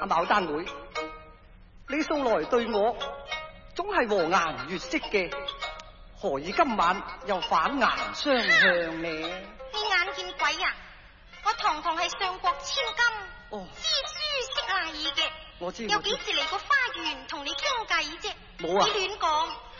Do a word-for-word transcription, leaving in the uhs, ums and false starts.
阿牡丹妹，你素來對我總係和顏悅色嘅，何以今晚又反顏相向呢？ 你眼見鬼啊！我堂堂係上國千金， 哦， 知書識禮嘅， 我知有幾時嚟過花園同你傾偈啫？ 冇啊！ 你亂講，